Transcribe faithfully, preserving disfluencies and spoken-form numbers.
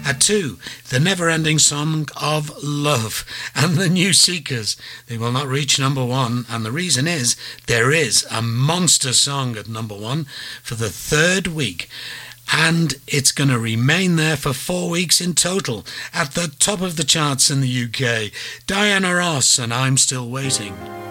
At two, The Never-Ending Song of Love and The New Seekers. They will not reach number one, and the reason is there is a monster song at number one for the third week, and it's going to remain there for four weeks in total at the top of the charts in the U K. Diana Ross and I'm Still Waiting.